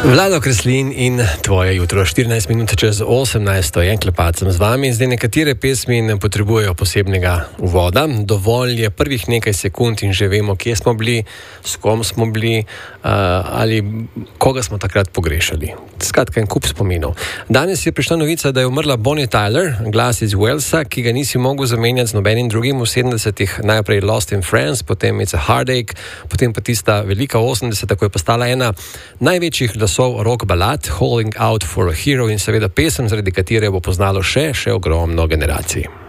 Vlado Kreslin in tvoje jutro, 14 minut čez 18, je Klepacem z vami. Zdaj nekatere pesmi ne potrebujejo posebnega uvoda, dovolj je prvih nekaj sekund in že vemo, kje smo bili, s kom smo bili ali koga smo takrat pogrešali. Skratka, en kup spominov. Danes je prišla novica, da je umrla Bonnie Tyler, glas iz Walesa, ki ga nisi mogel zamenjati z nobenim drugim v 70-ih, najprej Lost in Friends, potem It's a Heartache, potem pa tista velika 80-ta, ko je postala ena največjih glasov rock balad, Calling Out for a Hero, in seveda pesem, zaradi katere bo poznalo še ogromno generacij.